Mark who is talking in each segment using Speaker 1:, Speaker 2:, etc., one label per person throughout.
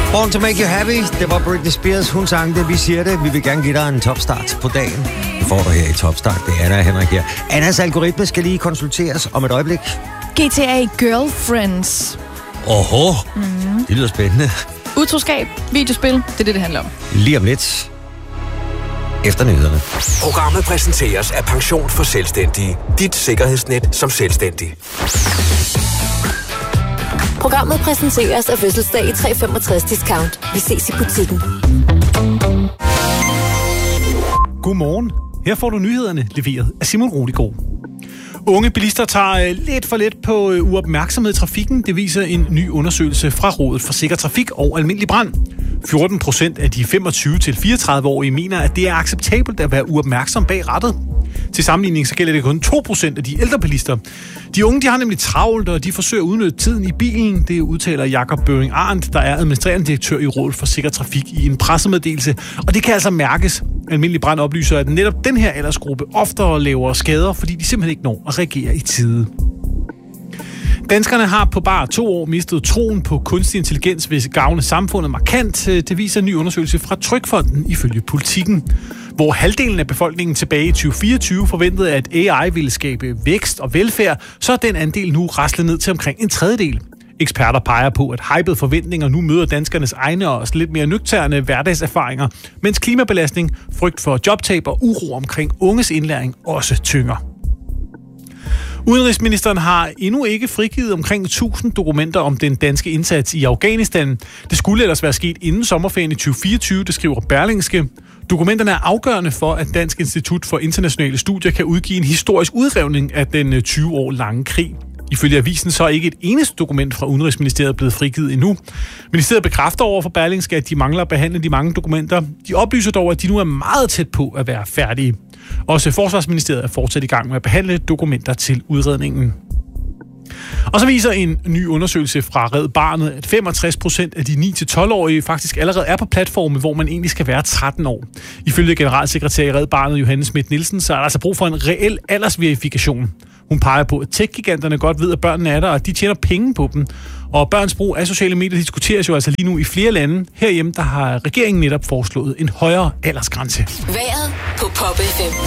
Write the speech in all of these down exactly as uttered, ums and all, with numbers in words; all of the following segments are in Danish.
Speaker 1: Born to make you happy. Det var Britney Spears. Hun sang det. Vi siger det. Vi vil gerne give dig en topstart på dagen. Det får du her i Topstart. Det er Anna og Henrik her. Annas algoritme skal lige konsulteres om et øjeblik.
Speaker 2: G T A Girlfriends.
Speaker 1: Oho. Mm-hmm. Det lyder spændende.
Speaker 2: Utroskab, videospil. Det er det, det handler om.
Speaker 1: Lige om lidt. Efter nyhederne.
Speaker 3: Programmet præsenteres af Pension for Selvstændige. Dit sikkerhedsnet som selvstændig.
Speaker 4: Programmet præsenteres af Fødselsdag i tre femogtres discount. Vi ses i butikken.
Speaker 5: Godmorgen. Her får du nyhederne leveret af Simon Roligård. Unge bilister tager lidt for let på uopmærksomhed i trafikken. Det viser en ny undersøgelse fra Rådet for Sikker Trafik og Almindelig Brand. fjorten procent af de femogtyve til fireogtredive-årige mener, at det er acceptabelt at være uopmærksom bag rattet. Til sammenligning så gælder det kun to procent af de ældre bilister. De unge de har nemlig travlt, og de forsøger at udnytte tiden i bilen. Det udtaler Jakob Børing Arndt, der er administrerende direktør i Rådet for Sikker Trafik, i en pressemeddelelse. Og det kan altså mærkes. Almindelig Brand oplyser, at netop den her aldersgruppe oftere laver skader, fordi de simpelthen ikke når at reagere i tide. Danskerne har på bare to år mistet troen på kunstig intelligens, hvis gavne samfundet markant. Det viser en ny undersøgelse fra Trygfonden ifølge Politikken. Hvor halvdelen af befolkningen tilbage i tyve fireogtyve forventede, at A I ville skabe vækst og velfærd, så er den andel nu raslet ned til omkring en tredjedel. Eksperter peger på, at hypede forventninger nu møder danskernes egne og lidt mere nøgterne hverdagserfaringer, mens klimabelastning, frygt for jobtab og uro omkring unges indlæring også tynger. Udenrigsministeren har endnu ikke frigivet omkring tusind dokumenter om den danske indsats i Afghanistan. Det skulle ellers være sket inden sommerferien i tyve fireogtyve, det skriver Berlingske. Dokumenterne er afgørende for, at Dansk Institut for Internationale Studier kan udgive en historisk udrevning af den tyve år lange krig. Ifølge avisen så er ikke et eneste dokument fra Udenrigsministeriet blevet frigivet endnu. Ministeriet bekræfter over for Berlingske, at de mangler at behandle de mange dokumenter. De oplyser dog, at de nu er meget tæt på at være færdige. Også Forsvarsministeriet er fortsat i gang med at behandle dokumenter til udredningen. Og så viser en ny undersøgelse fra Red Barnet, at femogtres procent af de ni til tolv-årige faktisk allerede er på platforme, hvor man egentlig skal være tretten år. Ifølge generalsekretær i Red Barnet, Johanne Schmidt Nielsen, så er der altså brug for en reel aldersverifikation. Hun peger på, at tech-giganterne godt ved, at børnene er der, og de tjener penge på dem. Og børns brug af sociale medier diskuteres jo altså lige nu i flere lande. Herhjemme der har regeringen netop foreslået en højere aldersgrænse.
Speaker 4: Vejret på Pop F M.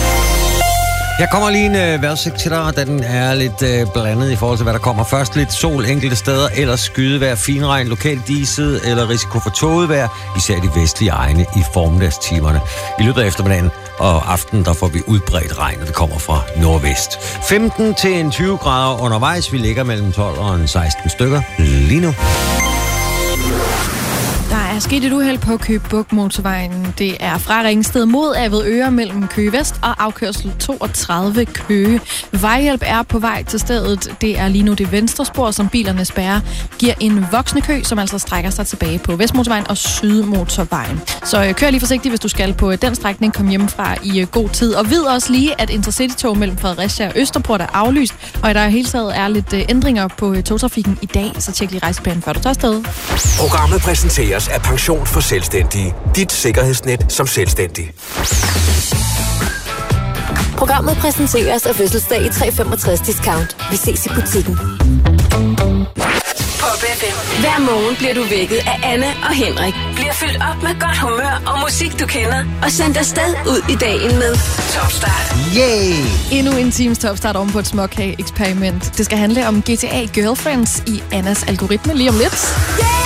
Speaker 1: Jeg kommer lige en øh, vejrudsigt til dig, og den er lidt øh, blandet i forhold til, hvad der kommer. Først lidt sol enkelte steder, ellers skydevejr, finregn, lokalt diset eller risiko for tågevejr, især de vestlige egne i formiddagstimerne. I løbet af eftermiddagen og aftenen, der får vi udbredt regn, og det kommer fra nordvest. femten til tyve grader undervejs. Vi ligger mellem tolv og seksten stykker lige nu.
Speaker 2: Der er sket et uheld på Køge Bugt motorvejen. Det er fra Ringsted mod Avedøre mellem Køge Vest og afkørsel toogtredive Køge. Vejhjælp er på vej til stedet. Det er lige nu det venstre spor, som bilerne spærrer, giver en voksende kø, som altså strækker sig tilbage på Vestmotorvejen og Sydmotorvejen. Så kør lige forsigtigt, hvis du skal på den strækning. Kom hjemmefra i god tid. Og vid også lige, at Intercity-tog mellem Fredericia og Østerport er aflyst, og at der i hele taget er lidt ændringer på togtrafikken i dag. Så tjek lige rejseplanen, før du tager afsted.
Speaker 3: Programmet præsenteres af Pension for Selvstændige. Dit sikkerhedsnet som selvstændig.
Speaker 4: Programmet præsenteres af Fødselsdag i tre femogtres discount. Vi ses i butikken.
Speaker 6: Pop F M. Hver morgen bliver du vækket af Anne og Henrik. Bliver fyldt op med godt humør og musik, du kender. Og sendt afsted ud i dagen med Topstart.
Speaker 1: Yay!
Speaker 2: Endnu en times Topstart om på et småkage-eksperiment. Det skal handle om G T A Girlfriends i Annas algoritme lige om lidt.
Speaker 6: Yeah!